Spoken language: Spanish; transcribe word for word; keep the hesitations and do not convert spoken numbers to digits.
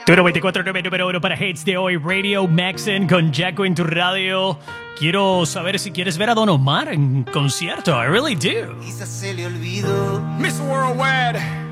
Número veinticuatro, número uno para Hits de hoy, Radio Maxen con Jacko en tu radio. Quiero saber si quieres ver a Don Omar en concierto. I really do. Quizás se le olvidó. Miss Worldwide.